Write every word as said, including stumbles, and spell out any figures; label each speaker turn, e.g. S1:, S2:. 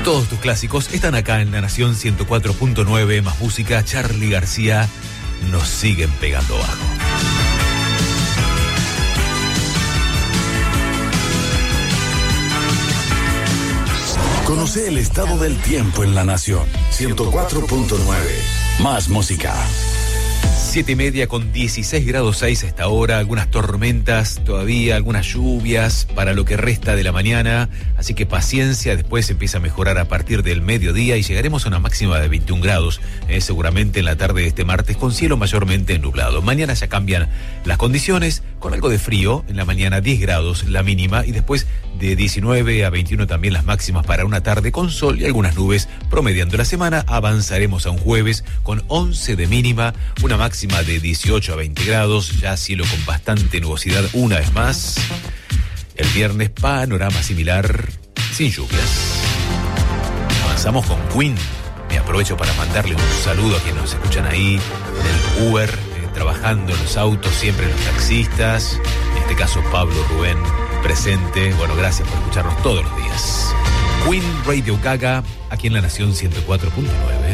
S1: Todos tus clásicos están acá en La Nación ciento cuatro punto nueve, más música. Charly García, nos siguen pegando bajo.
S2: Conoce el estado del tiempo en La Nación ciento cuatro punto nueve, más música.
S1: Siete y media con dieciséis grados seis a esta hora, algunas tormentas todavía, algunas lluvias para lo que resta de la mañana, así que paciencia, después empieza a mejorar a partir del mediodía y llegaremos a una máxima de veintiún grados, eh, seguramente en la tarde de este martes, con cielo mayormente nublado. Mañana ya cambian las condiciones, con algo de frío, en la mañana diez grados la mínima y después de diecinueve a veintiuno también las máximas para una tarde con sol y algunas nubes. Promediando la semana, avanzaremos a un jueves con once de mínima, una máxima de dieciocho a veinte grados, ya cielo con bastante nubosidad una vez más. El viernes, panorama similar, sin lluvias. Avanzamos con Queen. Me aprovecho para mandarle un saludo a quienes nos escuchan ahí en el Uber, eh, trabajando en los autos, siempre los taxistas. En este caso, Pablo Rubén, presente. Bueno, gracias por escucharnos todos los días. Queen, Radio Gaga, aquí en La Nación ciento cuatro punto nueve.